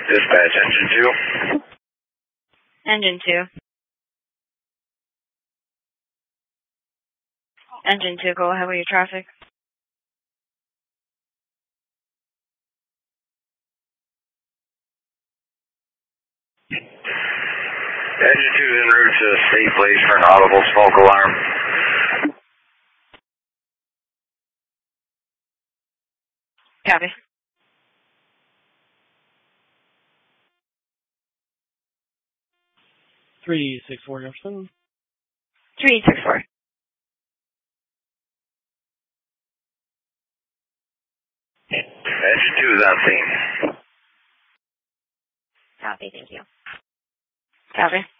Dispatch, engine 2. Engine 2. Engine 2, go ahead with your traffic. Engine 2 is en route to a safe place for an audible smoke alarm. Copy. 364 Jefferson. 364. Engine 2 is on scene. Copy, thank you. Copy.